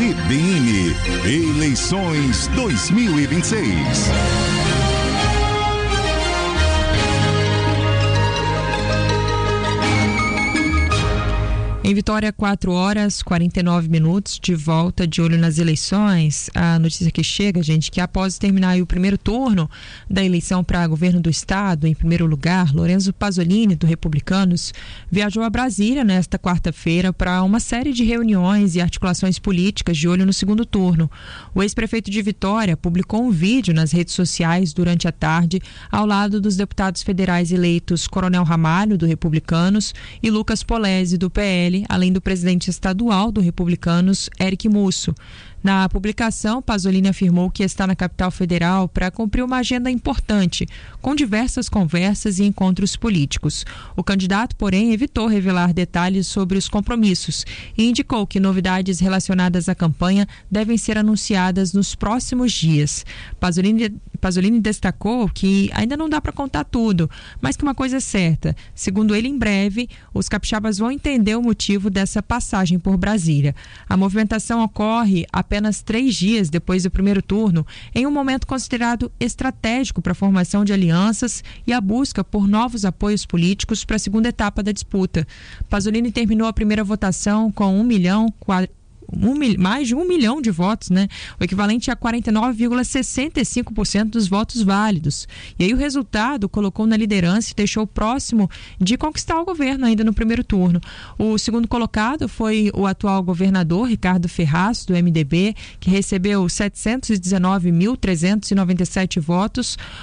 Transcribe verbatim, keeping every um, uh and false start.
C B N, eleições dois mil e vinte e seis. Em Vitória, quatro horas, quarenta e nove minutos, de volta, de olho nas eleições. A notícia que chega, gente, que após terminar o primeiro turno da eleição para governo do estado, em primeiro lugar, Lorenzo Pasolini, do Republicanos, viajou a Brasília nesta quarta-feira para uma série de reuniões e articulações políticas de olho no segundo turno. O ex-prefeito de Vitória publicou um vídeo nas redes sociais durante a tarde, ao lado dos deputados federais eleitos Coronel Ramalho, do Republicanos, e Lucas Polese, do P L, além do presidente estadual do Republicanos, Eric Musso. Na publicação, Pasolini afirmou que está na capital federal para cumprir uma agenda importante, com diversas conversas e encontros políticos. O candidato, porém, evitou revelar detalhes sobre os compromissos e indicou que novidades relacionadas à campanha devem ser anunciadas nos próximos dias. Pasolini, Pasolini destacou que ainda não dá para contar tudo, mas que uma coisa é certa: segundo ele, em breve, os capixabas vão entender o motivo dessa passagem por Brasília. A movimentação ocorre a apenas três dias depois do primeiro turno, em um momento considerado estratégico para a formação de alianças e a busca por novos apoios políticos para a segunda etapa da disputa. Pasolini terminou a primeira votação com um milhão quatro Um, mais de um milhão de votos, né? O equivalente a quarenta e nove vírgula sessenta e cinco por cento dos votos válidos. E aí o resultado colocou na liderança e deixou próximo de conquistar o governo ainda no primeiro turno. O segundo colocado foi o atual governador Ricardo Ferraz, do M D B, que recebeu setecentos e dezenove mil trezentos e noventa e sete votos.